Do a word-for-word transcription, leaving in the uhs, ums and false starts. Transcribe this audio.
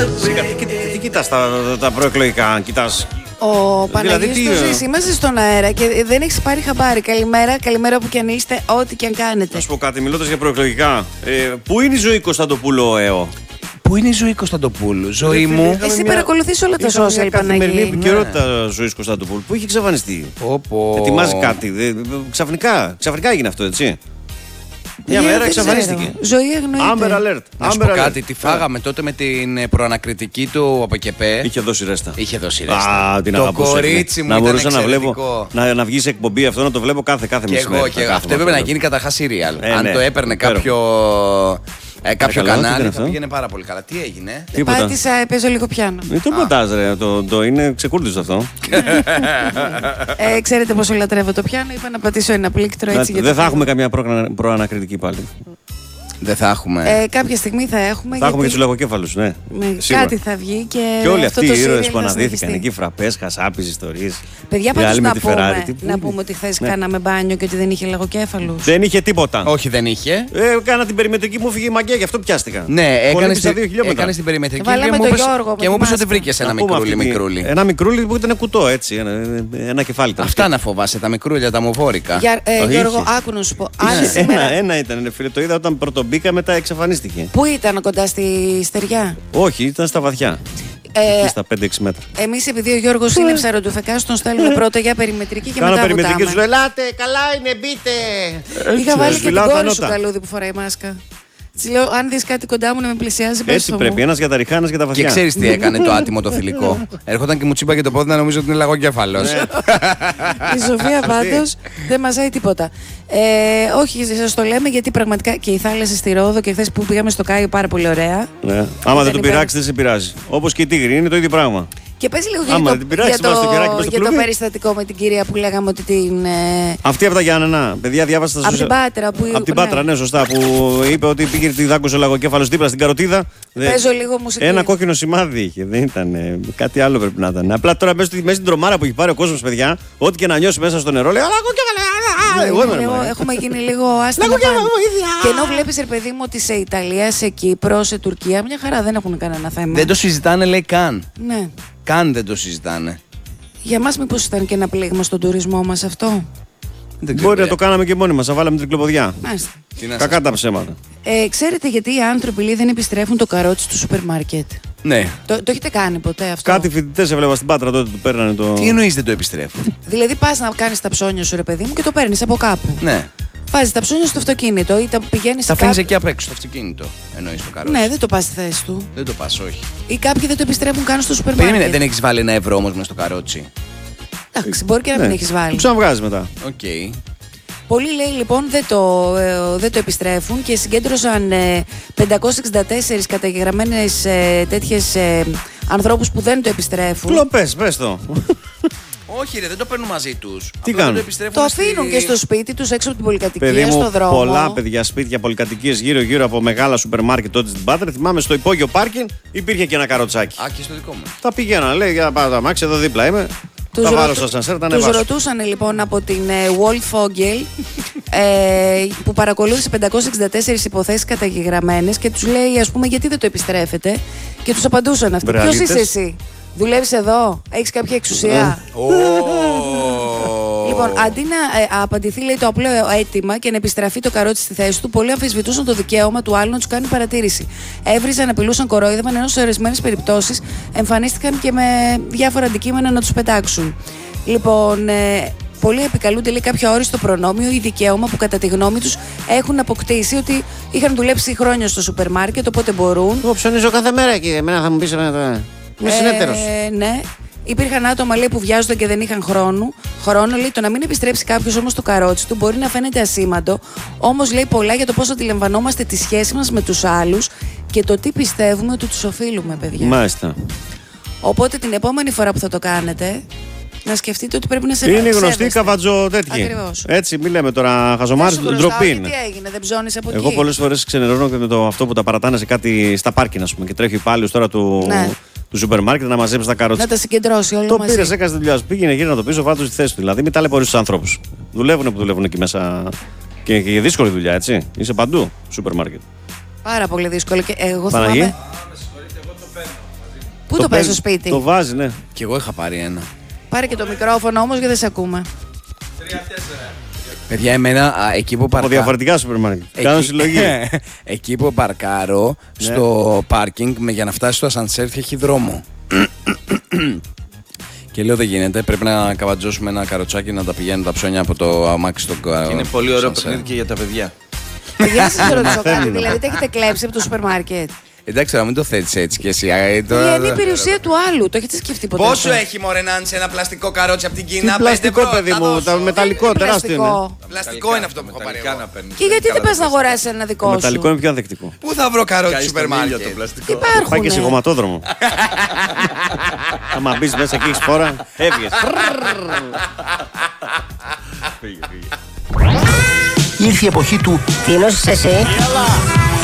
Τι κοιτάς τα, τα προεκλογικά, κοιτάς? Ο Παναγιώτης δηλαδή, το ζεις, είμαστε στον αέρα και δεν έχεις πάρει χαμπάρι. Καλημέρα, καλημέρα όπου και αν είστε, ό,τι και αν κάνετε. Να σου πω κάτι, μιλώντας για προεκλογικά. Ε, πού είναι η Ζωή Κωνσταντοπούλου, ΕΟ? Πού είναι η Ζωή Κωνσταντοπούλου, ζωή μου? Εσύ παρακολουθείς όλα τα social, Παναγιώτη. Καθημερινή επικαιρότητα Ζωής Κωνσταντοπούλου. Πού είχε εξαφανιστεί? Όπο. Ετοιμάζει κάτι. Δε, ξαφνικά, ξαφνικά έγινε αυτό, έτσι. Μια μέρα εξαφανίστηκε. Ζωή αγνοείται. Amber Alert. Να σου πω κάτι, τι φάγαμε τότε με την προανακριτική του από ΚΕΠΕ. Είχε δώσει ρέστα. Είχε δώσει ρέστα. Α, την το αγαπούσα. κορίτσι μου να ήταν μπορούσα να βλέπω, εξαιρετικό. να, να βγει σε εκπομπή αυτό, να το βλέπω κάθε, κάθε Και μεσημέρι. εγώ και εγώ. Αυτό έπρεπε να γίνει καταρχάς serial. Ε, Αν ναι, το έπαιρνε υπέροχο. κάποιο, ε, κάποιο καλά, τι κανάλι ήταν θα αυτό? πήγαινε πάρα πολύ καλά. Τι έγινε? Τίποτα. Πάτησα, παίζω λίγο πιάνο. Μην το πατάς ρε, το, το είναι ξεκούρδιστο αυτό. ε, ξέρετε πόσο λατρεύω το πιάνο, είπα να πατήσω ένα πλήκτρο έτσι. Δεν θα έχουμε καμιά προ, προανακριτική πάλι. Δεν θα έχουμε. Ε, κάποια στιγμή θα έχουμε. Θα έχουμε και τους λογοκέφαλους, ναι. Με κάτι θα βγει και. Και όλοι αυτό αυτοί το οι ήρωες serial που θα αναδύθηκαν συνεχιστεί. εκεί, φραπές, χασάπης, ιστορίες. Παιδιά, Οι πάντως άλλοι με να τη πούμε, Ferrari, τι- να πούμε ότι χθες Ναι. κάναμε μπάνιο και ότι δεν είχε λαγοκέφαλους. Δεν είχε τίποτα. Όχι, δεν είχε. Ε, κάνα την περιμετρική, μου φύγε η μαγκιά, γι' αυτό πιάστηκα. Ναι, έκανε στα δύο χιλιόμετρα. την περιμετρική Βάλαμε και μου τον είπες- Γιώργο με και μου τη είπε ότι μάσκα. βρήκε ένα Να πούμε μικρούλι αυτή τη- μικρούλι. Ένα μικρούλι που ήταν κουτό, έτσι. Ένα, ένα κεφάλι ήταν. Αυτά να φοβάσαι, τα μικρούλια, τα μοβόρικα. Για, ε, Το Γιώργο, είχε. άκου να σου πω. Αν Ένα, σήμερα. ένα ήταν, ρε φίλε, το είδα όταν πρωτομπήκα, μετά εξαφανίστηκε. Πού ήταν κοντά στη στεριά? Όχι, ήταν στα βαθιά. Ε, Εκεί στα πέντε έξι μέτρα. Εμείς επειδή ο Γιώργος είναι ψαροντουφεκάς, τον στέλνουμε πρώτα για περιμετρική και Κάνα μετά περιμετρική, του βουτάμε. λέω, ελάτε, καλά είναι, μπείτε. Είχα βάλει και την Φυλάω τα κόρη σου νότα. καλούδι που φοράει μάσκα. Της λέω, αν δεις κάτι κοντά μου να με πλησιάζει, πες Έτσι το πρέπει, μου. ένας για τα ριχά, ένας για τα βαθιά. Και ξέρει τι έκανε το άτιμο το θηλυκό. Έρχονταν και μου τσίπαγε το πόδι να νομίζω ότι είναι λαγοκέφαλο. Ναι. Η Σοφία πάντως δεν μαζάει τίποτα. Ε, όχι, σας το λέμε γιατί πραγματικά και η θάλασσα στη Ρόδο και χθες που πήγαμε στο Κάιο πάρα πολύ ωραία. Ναι. Άμα Ήταν δεν τον υπέροχο. πειράξει, δεν σε πειράζει. Όπως και η τίγρη, είναι το ίδιο πράγμα. Και πες λίγο Άμα για, δεν την το, πειράξει, για, βάζεις το κεράκι μες το, στο για το κλουβί. περιστατικό με την κυρία που λέγαμε ότι την. Ε, Αυτή από τα Γιάννενα, παιδιά, διάβασα στα από την Πάτρα. Που, Από την Πάτρα, ναι, σωστά. Που είπε ότι πήγε τη δάγκωσε ο λαγοκέφαλο δίπλα στην καροτίδα. Δε- Παίζω λίγο μουσική. Ένα κόκκινο σημάδι είχε. Δεν ήταν. ε, Κάτι άλλο πρέπει να ήταν. Απλά τώρα μέσα στη, μέσα στην τρομάρα που έχει πάρει ο κόσμο, παιδιά, ό,τι και να νιώσει μέσα στο νερό, λέει λαγοκέφαλο. Ναι, Εγώ είμαι. λίγο- ρε, έχουμε γίνει λίγο άστημα. Λαγοκέφαλο, πάνω. βοήθεια. Και ενώ βλέπει, ρε παιδί μου, ότι σε Ιταλία, σε Κύπρο, σε Τουρκία, μια χαρά δεν έχουν κανένα θέμα. Δεν το συζητάνε, λέει καν. Ναι. Καν δεν το συζητάνε. Για μας μήπως ήταν και ένα πλήγμα στον τουρισμό μας αυτό? Δεν ξέρω, Μπορεί να ε. το κάναμε και μόνοι μα, να βάλαμε την τρικλοποδιά. Μάλιστα. Τι να σας Κακά πω. τα ψέματα. Ε, ξέρετε γιατί οι άνθρωποι λέει, δεν επιστρέφουν το καρότσι του σούπερ μάρκετ? Ναι. Το, το έχετε κάνει ποτέ αυτό? Κάτι φοιτητέ έβλεπα στην Πάτρα τότε που παίρνανε το. Τι εννοείς δεν το επιστρέφουν? Δηλαδή πας να κάνεις τα ψώνια σου, ρε παιδί μου, και το παίρνεις από κάπου. Ναι. Βάζεις τα ψώνια στο αυτοκίνητο ή τα πηγαίνεις Τα σε αφήνεις κάπου. εκεί απ' έξω στο αυτοκίνητο. Εννοείς το καρότσι. Ναι, δεν το πας στη θέση του. Δεν το πας, όχι. Ή κάποιοι δεν το επιστρέφουν καν στο σούπερ μάρκετ. Περίμενε, δεν έχεις βάλει ένα ευρώ όμως μες στο καρότσι. Εντάξει, μπορεί και να Ναι. μην έχεις Το βάλει. ξαναβγάζει μετά. Οκ. Πολλοί λέει λοιπόν δεν το, ε, δεν το επιστρέφουν και συγκέντρωσαν ε, πεντακόσιες εξήντα τέσσερις καταγεγραμμένες ε, τέτοιες ε, ανθρώπους που δεν το επιστρέφουν. Κλοπέ, πε το. Όχι, ρε, δεν το παίρνουν μαζί τους. Τι Απλά κάνουν? δεν το επιστρέφουν. Το στη- αφήνουν και στο σπίτι τους έξω από την πολυκατοικία, Παιδί μου, στο δρόμο. πολλά παιδιά, σπίτια, πολυκατοικίες γύρω-γύρω από μεγάλα σούπερ μάρκετ τότε στην Πάτρα. Θυμάμαι στο υπόγειο πάρκινγκ υπήρχε και ένα καροτσάκι. Α, και στο δικό μου. Τα πηγαίνανε, λέει για να πάω τα μάξι, εδώ δίπλα είμαι. Τους, τα βάλω ρωτού- στο ασανσέρ, τα τους ανεβάσω. ρωτούσαν λοιπόν από την ε, Wolf Fogel ε, που παρακολούθησε πεντακόσιες εξήντα τέσσερις υποθέσεις καταγεγραμμένες και τους λέει ας πούμε γιατί δεν το επιστρέφετε και τους απαντούσαν αυτοί. Ποιος Μπραλίτες. είσαι εσύ? Δουλεύεις εδώ? Έχεις κάποια εξουσία? Λοιπόν, αντί να ε, απαντηθεί λέει, το απλό αίτημα και να επιστραφεί το καρότσι στη θέση του, πολλοί αμφισβητούσαν το δικαίωμα του άλλου να του κάνει παρατήρηση. Έβριζαν, απειλούσαν, κορόιδευαν, ενώ σε ορισμένες περιπτώσεις εμφανίστηκαν και με διάφορα αντικείμενα να τους πετάξουν. Λοιπόν, ε, πολλοί επικαλούνται λέει, κάποιο αόριστο προνόμιο ή δικαίωμα που κατά τη γνώμη τους έχουν αποκτήσει ότι είχαν δουλέψει χρόνια στο σούπερ μάρκετ, οπότε μπορούν. Εγώ ψωνίζω κάθε μέρα και εμένα θα μου πεις εμένα. Είμαι συνέτερος. Ε, ναι. Υπήρχαν άτομα λέει, που βιάζονταν και δεν είχαν χρόνο. Χρόνο λέει το να μην επιστρέψει κάποιο όμως το καρότσι του μπορεί να φαίνεται ασήμαντο. Όμως λέει πολλά για το πώς αντιλαμβανόμαστε τη σχέση μας με τους άλλους και το τι πιστεύουμε ότι τους οφείλουμε, παιδιά. Μάλιστα. Οπότε την επόμενη φορά που θα το κάνετε, να σκεφτείτε ότι πρέπει να σε Είναι γνωστή σέβεστε. καβατζο τέτοιοι. Ακριβώς. Έτσι, μην λέμε τώρα χαζομάρες, Δεν σου μπροστά, ντροπή όχι, είναι. τι έγινε, δεν ψώνεις από Εγώ εκεί. πολλές φορές ξενερώνω και με το αυτό που τα παρατάνε σε κάτι στα πάρκινγκ, ας πούμε, και τρέχει ο υπάλληλος τώρα του, Ναι. του σούπερ μάρκετ να μαζέψει τα καρότσια. Να τα συγκεντρώσει όλα Το μαζί. πήρε, έκανε τη δουλειά σου. Πήγαινε γύρω να το πίσω, βάλτε στη θέση του. Δηλαδή, μην ταλαιπωρείς τους ανθρώπους. Δουλεύουν που δουλεύουν εκεί μέσα. Και, και δύσκολη δουλειά, έτσι. Είσαι παντού, σούπερ μάρκετ. Πάρα πολύ δύσκολο. Και εγώ Παναγί. θυμάμαι. Πού το, το παίζει στο παίρνει- σπίτι. Το βάζει, ναι. Κι εγώ είχα πάρει ένα. Πάρε και το μικρόφωνο όμως γιατί δεν σε ακούμε. Παιδιά, εμένα α, εκεί που Από παρκάρω. διαφορετικά σούπερ μάρκετ. Κάνω συλλογή. Εκεί που παρκάρω, Ναι. στο πάρκινγκ, με- για να φτάσει στο ασανσέρ έχει δρόμο. Και λέω δεν γίνεται, πρέπει να καβατζώσουμε ένα καροτσάκι να τα πηγαίνουν τα ψώνια από το αμάξι στο κα- Είναι πολύ ωραίο ασανσέρ. παιχνίδι και για τα παιδιά. Για να σας ρωτήσω κάτι, Μαθαίνουν. δηλαδή τα έχετε κλέψει από το σούπερ μάρκετ. Εντάξει, να μην το θέτεις έτσι κι εσύ. α, Η τώρα- είναι η περιουσία του άλλου, το έχετε σκεφτεί ποτέ. Πόσο αυτό? έχει μωρέ να είναι σε ένα πλαστικό καρότσι από την Τι Κίνα, πέντε πλαστικό, ευρώ, παιδί θα μου, δώσω. τα μεταλλικό, Δεν είναι τεράστιο είναι. πλαστικό. Πλαστικό είναι αυτό που έχω πάρει Μεταλλικά εγώ. να παίρνεις. Και γιατί δεν πας να αγοράσει αγοράσεις ένα Το δικό μεταλλικό σου. είναι πιο ανθεκτικό. Πού θα βρω καρότσι Κάει σούπερ στον ήλιο μάρκετ. το πλαστικό. Υπάρχουν. Πάει και σε χωματόδρομο. Άμα μπει μέσα και έχει φόρα, έφυγε. Ήρθε η εποχή του Τι νόσης εσύ?